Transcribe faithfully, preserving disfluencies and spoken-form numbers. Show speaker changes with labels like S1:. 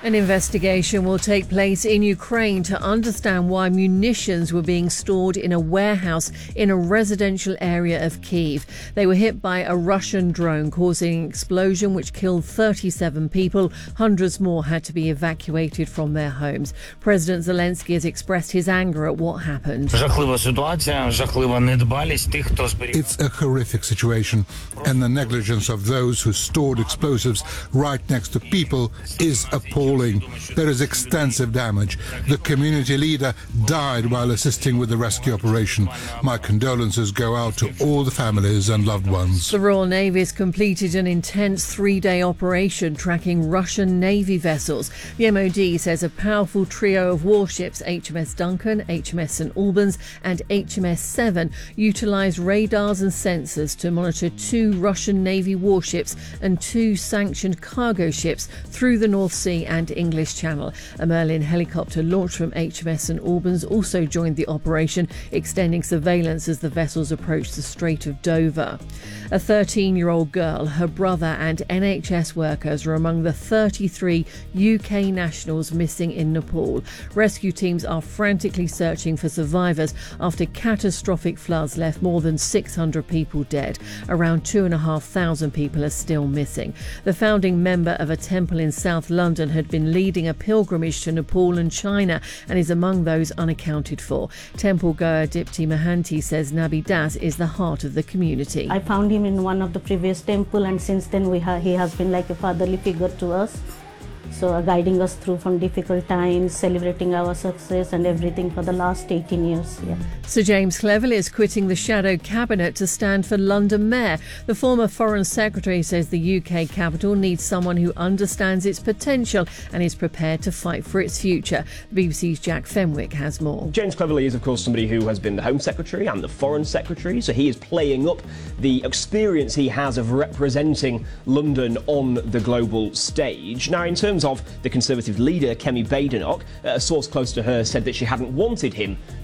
S1: An investigation will take place in Ukraine to understand why munitions were being stored in a warehouse in a residential area of Kyiv. They were hit by a Russian drone, causing an explosion which killed thirty-seven people. Hundreds more had to be evacuated from their homes. President Zelensky has expressed his anger at what happened.
S2: It's a horrific situation, and the negligence of those who stored explosives right next to people is appalling. There is extensive damage. The community leader died while assisting with the rescue operation. My condolences go out to all the families and loved ones.
S1: The Royal Navy has completed an intense three-day operation tracking Russian Navy vessels. The M O D says a powerful trio of warships, H M S Duncan, H M S St Albans and H M S Seven, utilised radars and sensors to monitor two Russian Navy warships and two sanctioned cargo ships through the North Sea and English Channel. A Merlin helicopter launched from H M S St Albans also joined the operation, extending surveillance as the vessels approached the Strait of Dover. A thirteen-year-old girl, her brother and N H S workers are among the thirty-three U K nationals missing in Nepal. Rescue teams are frantically searching for survivors after catastrophic floods left more than six hundred people dead. Around two thousand five hundred people are still missing. The founding member of a temple in South London had been leading a pilgrimage to Nepal and China and is among those unaccounted for. Temple goer Dipti Mahanti says Nabi Das is the heart of the community.
S3: I found him in one of the previous temple, and since then we ha- he has been like a fatherly figure to us. So uh, guiding us through from difficult times, celebrating our success and everything for the last eighteen years. Yeah.
S1: Sir James Cleverly is quitting the shadow cabinet to stand for London Mayor. The former Foreign Secretary says the U K capital needs someone who understands its potential and is prepared to fight for its future. The B B C's Jack Fenwick has more.
S4: James Cleverly is, of course, somebody who has been the Home Secretary and the Foreign Secretary, so he is playing up the experience he has of representing London on the global stage. Now, in terms of the Conservative leader, Kemi Badenoch, a source close to her said that she hadn't wanted him